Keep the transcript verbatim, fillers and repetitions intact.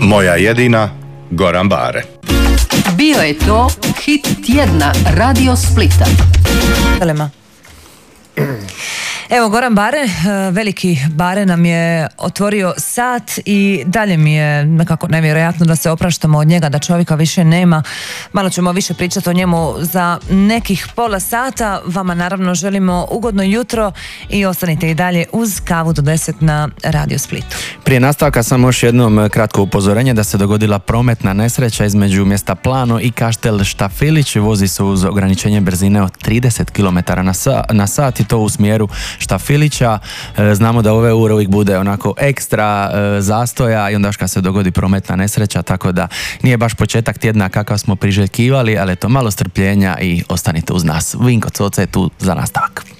Moja jedina, Goran Bare. Bio je to hit tjedna Radio Splita. Evo, Goran Bare, veliki Bare nam je otvorio sat i dalje mi je nekako nevjerojatno da se opraštamo od njega, da čovjeka više nema. Malo ćemo više pričati o njemu za nekih pola sata. Vama naravno želimo ugodno jutro i ostanite i dalje uz kavu do deset na Radio Splitu. Prije nastavka samo još jednom kratko upozorenje da se dogodila prometna nesreća između mjesta Plano i Kaštel Štafilić. Vozi se uz ograničenje brzine od trideset kilometara na sat i to u smjeru Štafilića. Znamo da ove ure uvijek bude onako ekstra zastoja i onda kad se dogodi prometna nesreća, tako da nije baš početak tjedna kakav smo priželjkivali, ali eto, malo strpljenja i ostanite uz nas. Vinko Coca je tu za nastavak.